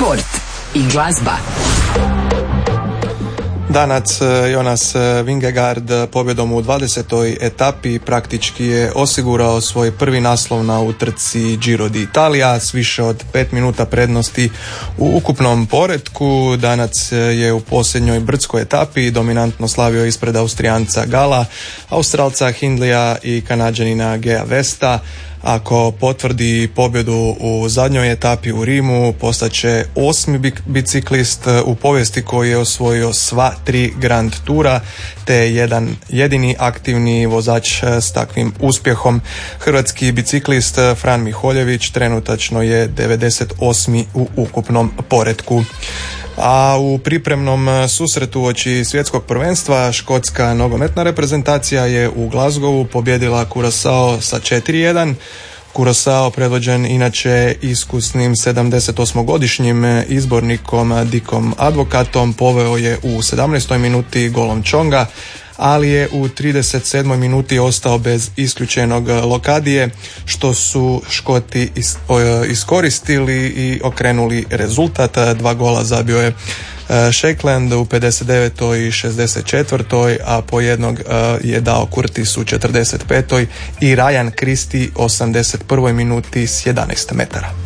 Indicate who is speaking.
Speaker 1: sport i glazba.
Speaker 2: Danac Jonas Vingegaard pobjedom u 20. etapi praktički je osigurao svoj prvi naslov na utrci Giro d'Italia s više od 5 minuta prednosti u ukupnom poretku. Danac je u posljednjoj brdskoj etapi dominantno slavio ispred Austrijanca Gala, Australca Hindleya i Kanađanina Gea Vesta. Ako potvrdi pobjedu u zadnjoj etapi u Rimu, postaće 8. biciklist u povijesti koji je osvojio sva 3 Grand Tura, te jedan jedini aktivni vozač s takvim uspjehom. Hrvatski biciklist Fran Miholjević trenutačno je 98. u ukupnom poretku. A u pripremnom susretu uoči svjetskog prvenstva škotska nogometna reprezentacija je u Glasgowu pobjedila Curaçao sa 4-1. Curaçao, predvođen inače iskusnim 78-godišnjim izbornikom Dickom Advokatom, poveo je u 17. minuti golom Chonga, ali je u 37. minuti ostao bez isključenog Lokadije, što su Škoti iskoristili i okrenuli rezultat. 2 gola zabio je Shakeland u 59. i 64. a po jednog je dao Curtis u 45. i Ryan Christie 81. minuti s 11 metara.